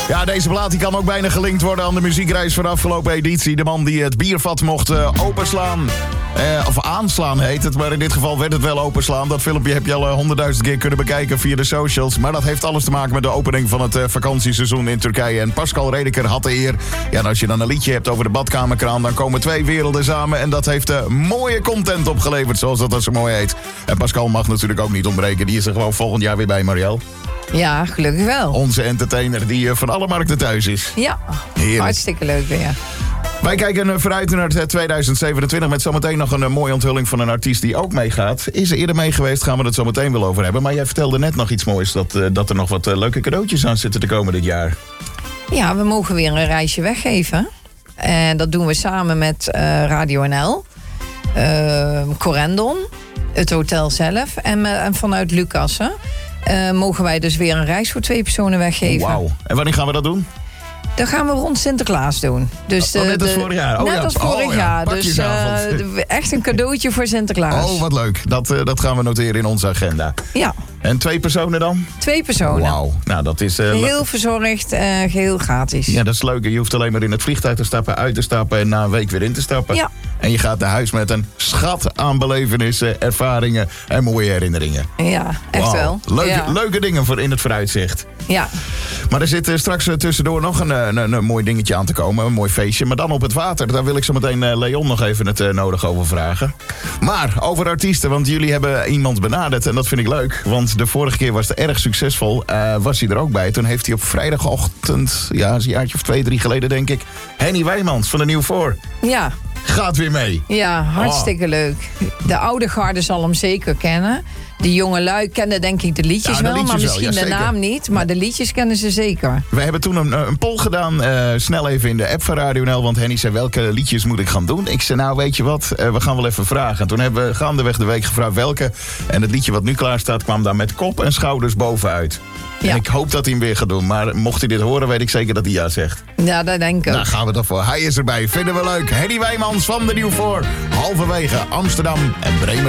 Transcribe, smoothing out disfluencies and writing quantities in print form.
Ja, deze plaat die kan ook bijna gelinkt worden aan de muziekreis van de afgelopen editie. De man die het biervat mocht openslaan. Of aanslaan heet het, maar in dit geval werd het wel openslaan. Dat filmpje heb je al 100.000 keer kunnen bekijken via de socials. Maar dat heeft alles te maken met de opening van het vakantieseizoen in Turkije. En Pascal Redeker had de eer. Ja, en als je dan een liedje hebt over de badkamerkraan, dan komen twee werelden samen. En dat heeft mooie content opgeleverd, zoals dat zo mooi heet. En Pascal mag natuurlijk ook niet ontbreken. Die is er gewoon volgend jaar weer bij, Marielle. Ja, gelukkig wel. Onze entertainer die van alle markten thuis is. Ja, heerlijk. Hartstikke leuk weer. Wij kijken vooruit naar 2027 met zometeen nog een mooie onthulling van een artiest die ook meegaat. Is er eerder mee geweest, gaan we het zo meteen wel over hebben. Maar jij vertelde net nog iets moois, dat er nog wat leuke cadeautjes aan zitten te komen dit jaar. Ja, we mogen weer een reisje weggeven. En dat doen we samen met Radio NL, Corendon, het hotel zelf en vanuit Lucassen. Mogen wij dus weer een reis voor 2 personen weggeven. Wauw. En wanneer gaan we dat doen? Dat gaan we rond Sinterklaas doen. Dus net als vorig jaar? Net als vorig jaar. Dus echt een cadeautje voor Sinterklaas. Oh, wat leuk. Dat gaan we noteren in onze agenda. Ja. En 2 personen dan? 2 personen. Wauw. Nou, dat is... Geheel verzorgd, geheel gratis. Ja, dat is leuk. Je hoeft alleen maar in het vliegtuig te stappen, uit te stappen en na een week weer in te stappen. Ja. En je gaat naar huis met een schat aan belevenissen, ervaringen en mooie herinneringen. Ja, echt wel. Leuke dingen voor in het vooruitzicht. Ja. Maar er zit straks tussendoor nog een mooi dingetje aan te komen. Een mooi feestje. Maar dan op het water. Daar wil ik zo meteen Leon nog even het nodig over vragen. Maar over artiesten. Want jullie hebben iemand benaderd. En dat vind ik leuk. Want de vorige keer was het erg succesvol. Was hij er ook bij. Toen heeft hij op vrijdagochtend, ja, een jaartje of 2, 3 geleden denk ik, Henny Wijmans van de Nieuw Voor. Ja. Gaat weer mee. Ja, hartstikke leuk. De oude garde zal hem zeker kennen. De jonge lui kennen denk ik de liedjes wel, maar misschien de naam niet. Maar de liedjes kennen ze zeker. We hebben toen een poll gedaan, snel even in de app van Radio NL. Want Henny zei, welke liedjes moet ik gaan doen? Ik zei, nou weet je wat, we gaan wel even vragen. En toen hebben we gaandeweg de week gevraagd welke. En het liedje wat nu klaar staat kwam daar met kop en schouders bovenuit. Ja. En ik hoop dat hij hem weer gaat doen. Maar mocht hij dit horen, weet ik zeker dat hij ja zegt. Ja, dat denk ik ook. Daar gaan we toch voor. Hij is erbij. Vinden we leuk. Henny Wijmans van de Nieuw Voor. Halverwege Amsterdam en Bremen.